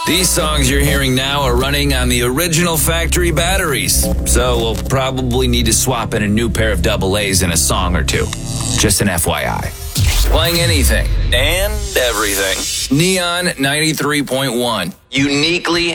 These songs you're hearing now are running on the original factory batteries, so we'll probably need to swap in a new pair of AA's in a song or two. Just an FYI. Playing anything and everything. Neon 93.1. Uniquely